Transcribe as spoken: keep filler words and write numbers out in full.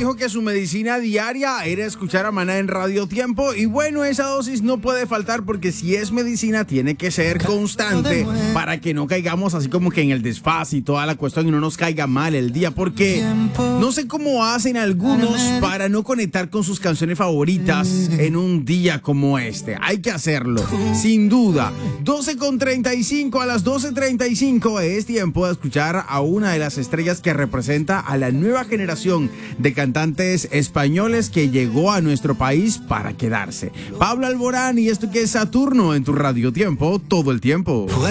dijo que su medicina diaria era escuchar a Maná en Radio Tiempo. Y bueno, esa dosis no puede faltar porque si es medicina tiene que ser constante para que no caigamos así como que en el desfase y toda la cuestión y no nos caiga mal el día. Porque no sé cómo hacen algunos para no conectar con sus canciones favoritas en un día como este. Hay que hacerlo, sin duda. doce con treinta y cinco, a las doce treinta y cinco es tiempo de escuchar a una de las estrellas que representa a la nueva generación de cantantes españoles que llegó a nuestro país para quedarse. Pablo Alborán, y esto que es Saturno en tu Radio Tiempo todo el tiempo.